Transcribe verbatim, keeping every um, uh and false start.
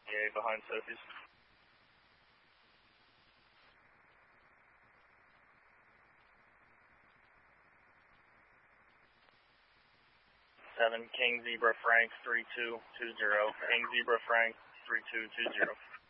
Yeah, behind Sophie's. Seven King Zebra Frank three two two zero. King Zebra Frank three two two zero.